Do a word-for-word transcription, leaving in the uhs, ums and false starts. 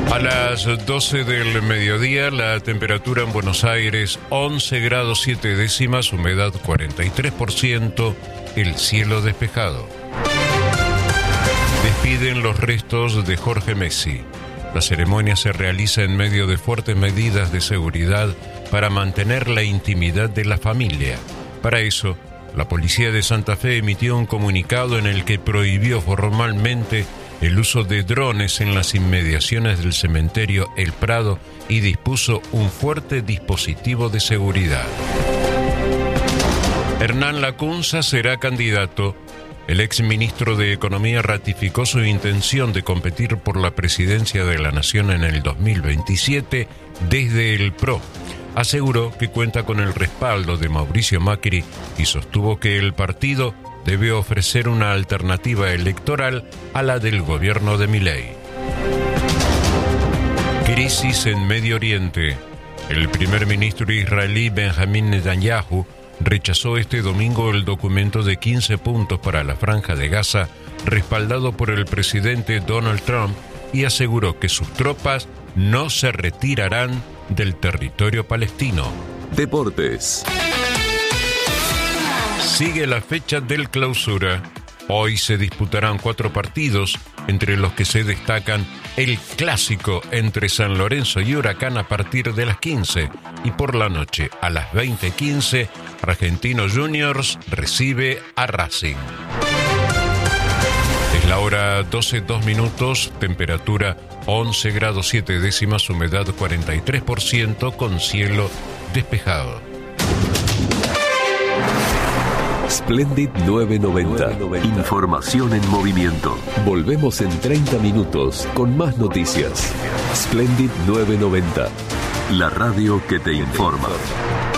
A las doce del mediodía, la temperatura en Buenos Aires once grados siete décimas, humedad cuarenta y tres por ciento, el cielo despejado. Despiden los restos de Jorge Messi. La ceremonia se realiza en medio de fuertes medidas de seguridad para mantener la intimidad de la familia. Para eso, la policía de Santa Fe emitió un comunicado en el que prohibió formalmente el uso de drones en las inmediaciones del cementerio El Prado y dispuso un fuerte dispositivo de seguridad. Hernán Lacunza será candidato. El exministro de Economía ratificó su intención de competir por la presidencia de la Nación en el dos mil veintisiete desde el P R O. Aseguró que cuenta con el respaldo de Mauricio Macri y sostuvo que el partido debe ofrecer una alternativa electoral a la del gobierno de Milei. Crisis en Medio Oriente. El primer ministro israelí Benjamín Netanyahu rechazó este domingo el documento de quince puntos para la Franja de Gaza, respaldado por el presidente Donald Trump, y aseguró que sus tropas no se retirarán del territorio palestino. Deportes. Sigue la fecha del Clausura. Hoy se disputarán cuatro partidos, entre los que se destacan el clásico entre San Lorenzo y Huracán a partir de las quince, y por la noche a las veinte quince, Argentinos Juniors recibe a Racing. Es la hora doce, dos minutos, temperatura once grados siete décimas, humedad cuarenta y tres por ciento, con cielo despejado. Splendid novecientos noventa. Información en movimiento. Volvemos en treinta minutos con más noticias. Splendid novecientos noventa. La radio que te informa.